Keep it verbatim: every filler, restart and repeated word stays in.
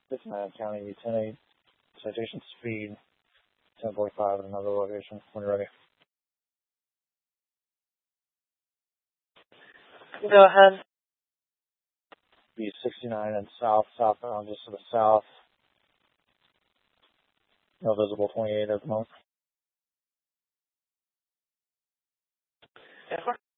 fifty-nine County ten eight, citation speed ten forty-five at another location when you're ready. Go ahead. Be sixty-nine and south, southbound just to the south. No visible twenty-eight at the moment.